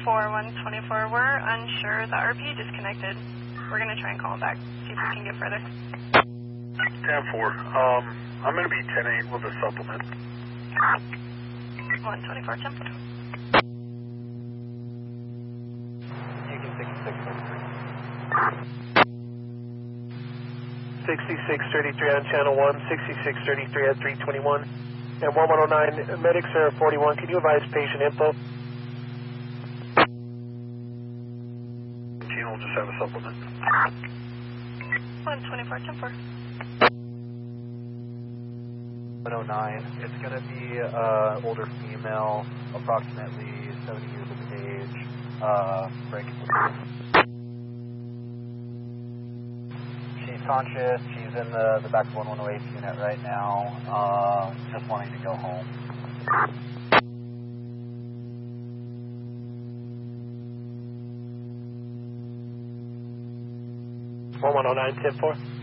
124, we're unsure. The RP disconnected. We're going to try and call him back, see if we can get further. 10-4. I'm going to be 10-8 with a supplement. 124, 10-4. You can 6633 on channel 1, 6633 at 321, and 1109, medics are 41. Can you advise patient info? Gene will just have a supplement. 124, 10-4. 109. It's going to be older female, approximately 70 years of age, break. She's conscious. She's in the back of 1108 unit right now, just wanting to go home. One 109, 10-4.